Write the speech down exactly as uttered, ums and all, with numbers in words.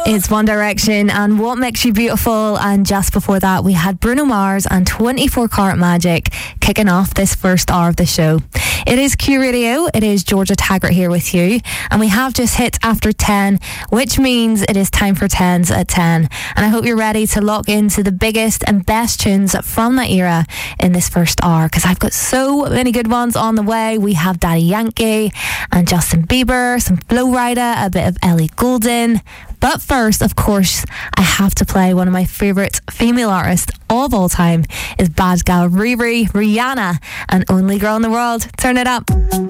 It's One Direction and What Makes You Beautiful, and just before that we had Bruno Mars and twenty-four Karat Magic kicking off this first hour of the show. It is Q Radio, it is Georgia Taggart here with you, and we have just hit after ten, which means it is time for tens at ten, and I hope you're ready to lock into the biggest and best tunes from that era in this first hour, because I've got so many good ones on the way. We have Daddy Yankee and Justin Bieber, some Flo Rida, a bit of Ellie Goulding. But first, of course, I have to play one of my favourite female artists of all time is Bad Gal Riri, Rihanna, and Only Girl in the World. Turn it up.